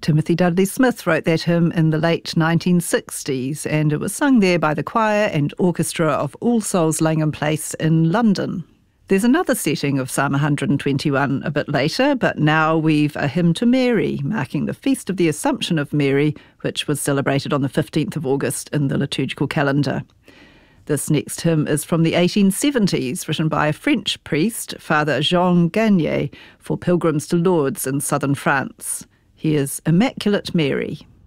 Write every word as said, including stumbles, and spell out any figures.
Timothy Dudley Smith wrote that hymn in the late nineteen sixties, and it was sung there by the choir and orchestra of All Souls Langham Place in London. There's another setting of Psalm one hundred twenty-one a bit later, but now we've a hymn to Mary, marking the Feast of the Assumption of Mary, which was celebrated on the fifteenth of August in the liturgical calendar. This next hymn is from the eighteen seventies, written by a French priest, Father Jean Gagné, for pilgrims to Lourdes in southern France. Here's Immaculate Mary.